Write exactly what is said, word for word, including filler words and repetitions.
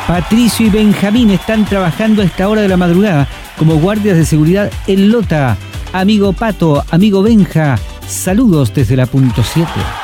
Patricio y Benjamín están trabajando a esta hora de la madrugada como guardias de seguridad en Lota. Amigo Pato, amigo Benja, saludos desde la punto siete.